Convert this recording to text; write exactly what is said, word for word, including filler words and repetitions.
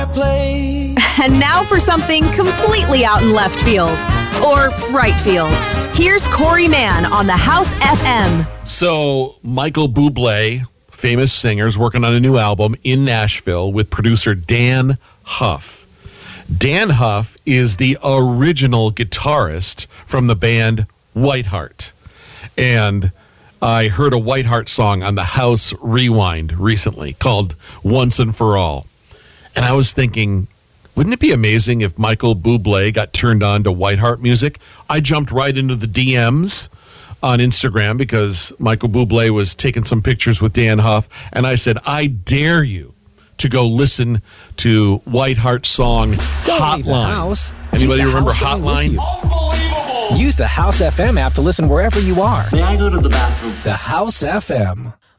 play. And now for something completely out in left field. Or right field. Here's Corey Mann on the House F M. So, Michael Bublé, famous singer, is working on a new album in Nashville with producer Dan Huff. Dan Huff is the original guitarist from the band Whiteheart. And I heard a Whiteheart song on the House Rewind recently called Once and For All. And I was thinking, wouldn't it be amazing if Michael Bublé got turned on to Whiteheart music? I jumped right into the D Ms on Instagram because Michael Bublé was taking some pictures with Dan Huff. And I said, I dare you to go listen to Whiteheart's song Don't Hotline. leave the house. Anybody Keep the remember house going with Hotline? you. Use the House F M app to listen wherever you are. May I go to the bathroom? The House F M.